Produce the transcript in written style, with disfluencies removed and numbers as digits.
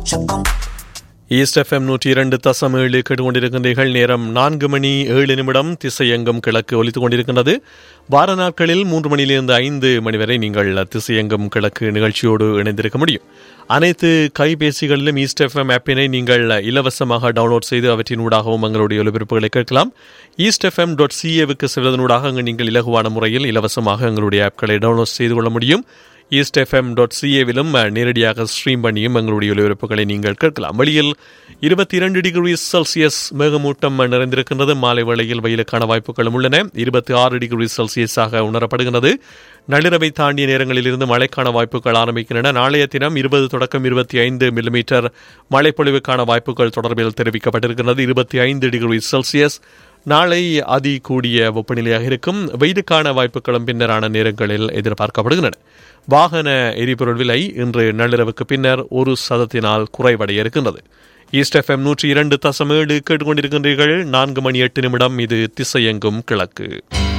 East FM 102.7 கேட்டுக்கொண்டிருக்கின்றீர்கள். நேரம் 4:07 திசையெங்கும் கிழக்கு ஒலித்துக் கொண்டிருக்கின்றது. வார நாட்களில் 3 மணியிலிருந்து 5 மணி வரை நீங்கள் திசையெங்கும் கிழக்கு நிகழ்ச்சியோடு இணைந்திருக்க முடியும். அனைத்து கைபேசிகளிலும் ஈஸ்ட் எஃப்எம் ஆப்பினை நீங்கள் இலவசமாக டவுன்லோட் செய்து அவற்றின் ஊடாகவும் எங்களுடைய ஒலிபரப்புகளை கேட்கலாம். eastfm.ca செல்வதனூடாக அங்கு நீங்கள் இலகுவான முறையில் இலவசமாக எங்களுடைய ஆப்களை டவுன்லோட் செய்து கொள்ள முடியும். eastfm.ca நேரடியாக ஸ்ட்ரீம் பண்ணியும் எங்களுடைய ஒலிபரப்புகளை நீங்கள் கேட்கலாம். வெளியில் 22 டிகிரி செல்சியஸ் மேகமூட்டம் நிறைந்திருக்கின்றது. மாலை வேளையில் வெயிலுக்கான வாய்ப்புகளும் உள்ளன. 26 டிகிரி செல்சியஸாக உணரப்படுகிறது. நள்ளிரவை தாண்டிய நேரங்களில் இருந்து மழைக்கான வாய்ப்புகள் ஆரம்பிக்கின்றன. நாளைய தினம் 20 தொடக்கம் 25 மில்லிமீட்டர் மழைப்பொழிவுக்கான வாய்ப்புகள் தொடர்பில் தெரிவிக்கப்பட்டிருக்கிறது. 25 டிகிரி செல்சியஸ் நாளை அதி கூடிய வெப்பநிலையாக இருக்கும். வெயிலுக்கான வாய்ப்புகளும் பின்னரான நேரங்களில் எதிர்பார்க்கப்படுகின்றன. வாகன எரிபொருள் விலை இன்று நள்ளிரவுக்கு பின்னர் 1% குறைவடைய இருக்கின்றது. ஈஸ்ட் எஃப்எம் 102.7 கேட்டுக்கொண்டிருக்கின்றீர்கள். 4:08 இது திசையெங்கும் கிழக்கு.